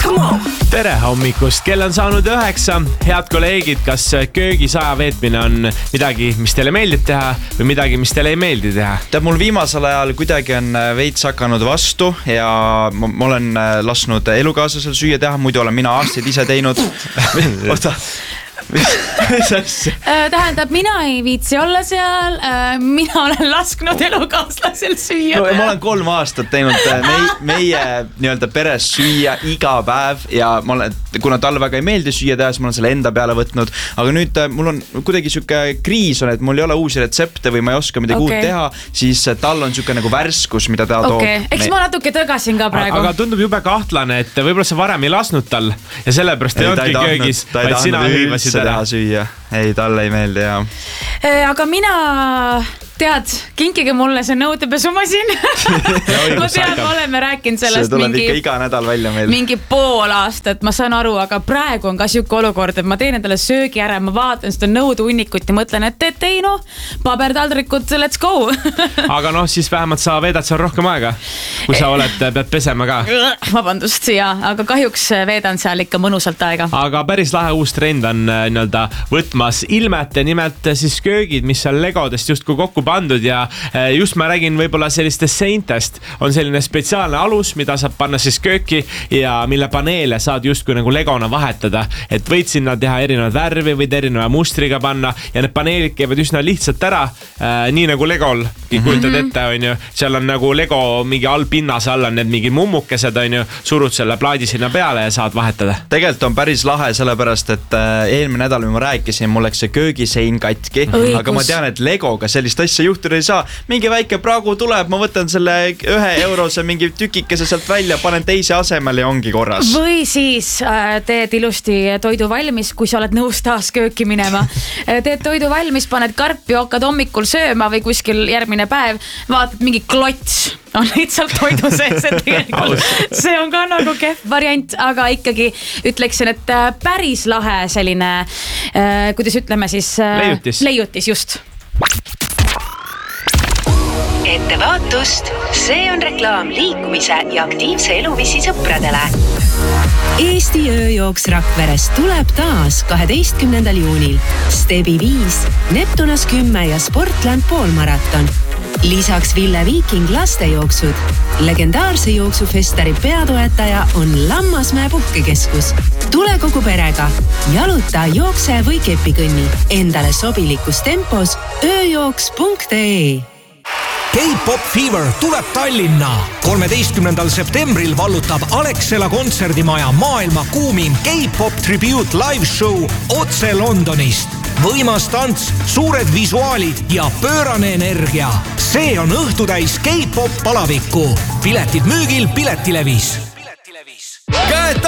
Tere hommikust, kell on saanud 9. Head kolleegid, kas köögisaja veetmine on midagi, mis teile meeldib teha või midagi, mis teile ei meeldi teha? Tead, mul viimasel ajal kuidagi on veits hakanud vastu ja ma olen lasknud elukaaslasel süüa teha, muidu olen mina aastaid ise teinud. Oota. Tähendab, mina ei viitsi olla seal, mina olen lasknud elukaaslasel süüa. No, ma olen 3 aastat teinud meie nii-öelda peres süüa iga päev ja kuna talle väga ei meeldi süüa teha, siis ma olen selle enda peale võtnud, aga nüüd mul on kuidagi siuke kriis on, et mul ei ole uusi retsepte või ma ei oska midagi uut teha, siis tal on siuke nagu värskus, mida ta toob. Eks ma natuke tõgasin ka praegu. Aga tundub jube kahtlane, et võib-olla sa varem ei lasnud tal ja sellepärast ei olnudki köögis, vaid sina hõivasid teha süüa. Ei, talle ei meeldi, jah. Aga mina, tead, kinkige mulle see nõudepesumasin. Ma tean, me oleme rääkinud sellest see tuleb ikka iga nädal välja meil. Mingi pool aastat, ma saan aru, aga praegu on ka siuke olukord, et ma teen endale söögi ära, ma vaatan seda nõudeuunikut ja mõtlen, et ei no, pabertaldrikud, let's go. Aga noh, siis vähemalt sa veedad seal rohkem aega, kui sa pead pesema ka. Vabandust, aga kahjuks veedan seal ikka mõnusalt aega. Aga päris lahe uus trend on nii-öelda võtmas ilmet ja nimelt siis köögid, mis seal legodest justkui kokku pandud ja just ma räägin võib-olla sellistest seintest. On selline spetsiaalne alus, mida saab panna siis kööki ja mille paneele saad justkui nagu legona vahetada. Et võid sinna teha erinevad värvi, võid erineva mustriga panna ja need paneelid käivad üsna lihtsalt ära, nii nagu legol kujutad ette, on ju. Seal on nagu lego mingi all pinnase all on need mingi mummukesed, on ju, surud selle plaadi sinna peale ja saad vahetada. Tegelikult on päris lahe, sellepärast, et eelmine nädal ma rääkisin, mul läks see köögisein katki, aga ma tean, et legoga sellist asja juhtuda ei saa. Mingi väike pragu tuleb, ma võtan selle 1 eurose mingi tükikese sealt välja, panen teise asemele ja ongi korras. Või siis teed ilusti toidu valmis, kui sa oled nõus taas kööki minema. Teed toidu valmis, paned karpi, hakkad hommikul sööma või kuskil järgmine päev, vaatad mingi klots on lihtsalt toidu sees, et tegelikult see on ka nagu kehv variant, aga ikkagi ütleksin, et päris lahe selline, kuidas ütleme siis leiutis just. Ettevaatust, see on reklaam liikumise ja aktiivse eluviisi sõpradele. Eesti ööjooks Rakveres tuleb taas 12. juunil. Stebi 5, Neptunas 10 ja Sportland poolmaraton. Lisaks Ville Viiking lastejooksud. Legendaarse jooksufestari peatoetaja on Lammasmäe puhkekeskus. Tule kogu perega. Jaluta, jookse või kepikõnni. Endale sobilikus tempos ööjooks.ee. K-Pop Fever tuleb Tallinna. 13. septembril vallutab Alexela kontserdimaja maailma kuumin K-Pop Tribute Live Show otse Londonist. Võimas tants, suured visuaalid ja pöörane energia. See on õhtutäis K-Pop palavikku. Piletid müügil Piletilevis.